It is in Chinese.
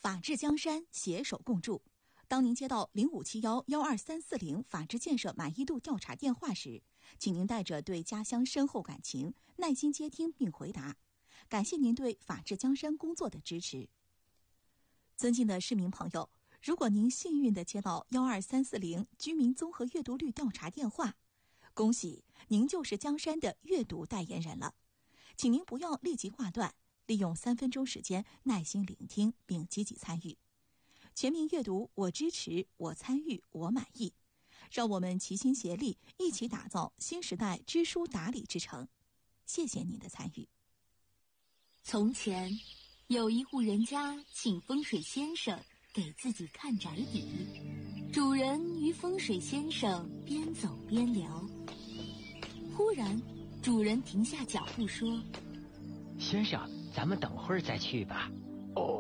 法治江山，携手共筑。当您接到0571-12340法治建设满意度调查电话时，请您带着对家乡深厚感情，耐心接听并回答。感谢您对法治江山工作的支持。尊敬的市民朋友，如果您幸运地接到12340居民综合阅读率调查电话，恭喜您就是江山的阅读代言人了。请您不要立即挂断，利用3分钟时间耐心聆听并积极参与。全民阅读，我支持，我参与，我满意。让我们齐心协力，一起打造新时代知书达理之城。谢谢您的参与。 从前有一户人家请风水先生给自己看宅邸，主人与风水先生边走边聊。忽然主人停下脚步说： 先生，咱们等会儿再去吧。